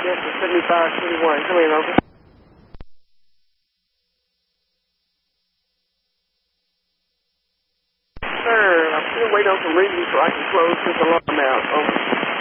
Delta 7521. Come in, over. Sir, I'm still waiting on some readings so I can close this alarm out. Over.